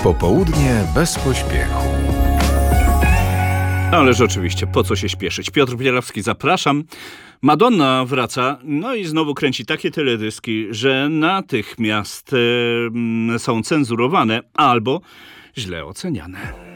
Popołudnie bez pośpiechu. Ależ oczywiście, po co się śpieszyć? Piotr Bierawski, zapraszam. Madonna wraca, no i znowu kręci takie teledyski, że natychmiast są cenzurowane albo źle oceniane.